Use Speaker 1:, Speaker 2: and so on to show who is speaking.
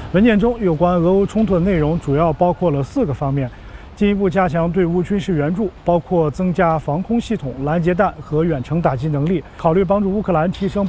Speaker 1: 文件中有关俄乌冲突的内容主要包括了4个方面：进一步加强对乌军事援助，包括增加防空系统、拦截弹和远程打击能力；考虑帮助乌克兰提升